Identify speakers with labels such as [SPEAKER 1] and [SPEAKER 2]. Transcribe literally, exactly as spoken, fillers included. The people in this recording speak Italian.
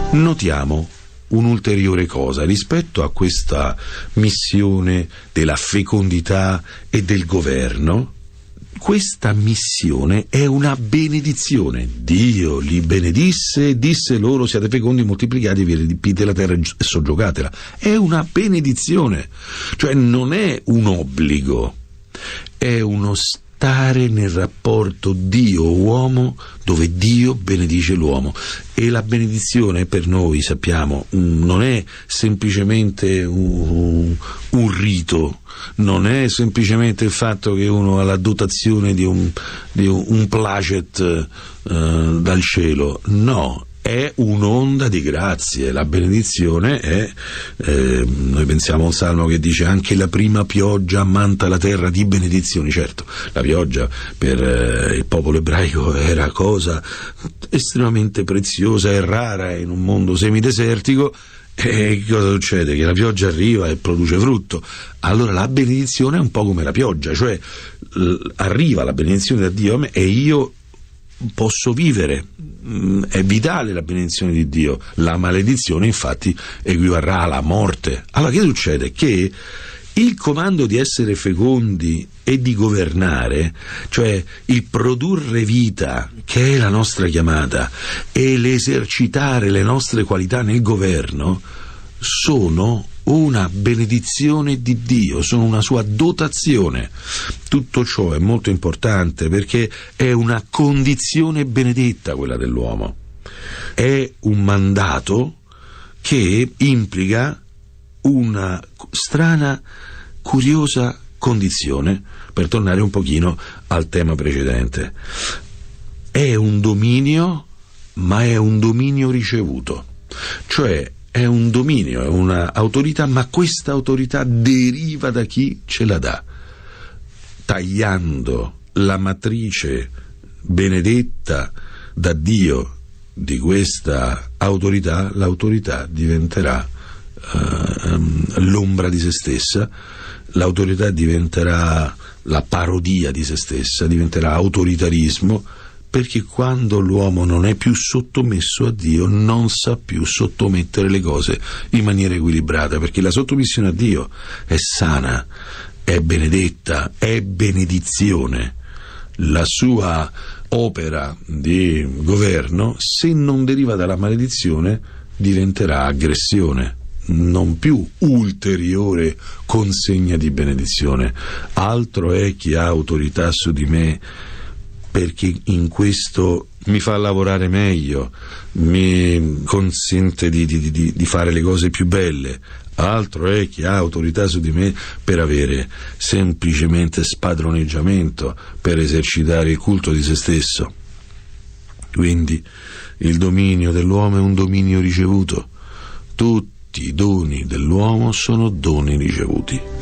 [SPEAKER 1] Notiamo un'ulteriore cosa rispetto a questa missione della fecondità e del governo. Questa missione è una benedizione. Dio li benedisse e disse loro: siate fecondi, moltiplicati, vi riempite la terra e soggiogatela. È una benedizione, cioè non è un obbligo, è uno stare nel rapporto Dio-uomo, dove Dio benedice l'uomo. E la benedizione per noi, sappiamo, non è semplicemente un, un rito, non è semplicemente il fatto che uno ha la dotazione di un, di un, un placet uh, dal cielo, no, è un'onda di grazie. La benedizione è, eh, noi pensiamo a un salmo che dice: anche la prima pioggia ammanta la terra di benedizioni. Certo, la pioggia per eh, il popolo ebraico era cosa estremamente preziosa e rara in un mondo semidesertico. E cosa succede? Che la pioggia arriva e produce frutto. Allora la benedizione è un po' come la pioggia, cioè l- arriva la benedizione da Dio a me e io posso vivere. È vitale la benedizione di Dio. La maledizione infatti equivarrà alla morte. Allora che succede? Che il comando di essere fecondi e di governare, cioè il produrre vita, che è la nostra chiamata, e l'esercitare le nostre qualità nel governo, sono una benedizione di Dio, sono una sua dotazione. Tutto ciò è molto importante perché è una condizione benedetta quella dell'uomo. È un mandato che implica una strana, curiosa condizione, per tornare un pochino al tema precedente. È un dominio, ma è un dominio ricevuto, cioè è un dominio, è una autorità, ma questa autorità deriva da chi ce la dà. Tagliando la matrice benedetta da Dio di questa autorità, l'autorità diventerà uh, l'ombra di se stessa, l'autorità diventerà la parodia di se stessa, diventerà autoritarismo, perché quando l'uomo non è più sottomesso a Dio non sa più sottomettere le cose in maniera equilibrata, perché la sottomissione a Dio è sana, è benedetta, è benedizione. La sua opera di governo, se non deriva dalla maledizione, diventerà aggressione, non più ulteriore consegna di benedizione. Altro è chi ha autorità su di me, perché in questo mi fa lavorare meglio, mi consente di, di, di, di fare le cose più belle. Altro è chi ha autorità su di me per avere semplicemente spadroneggiamento, per esercitare il culto di se stesso. Quindi il dominio dell'uomo è un dominio ricevuto. Tutti i doni dell'uomo sono doni ricevuti.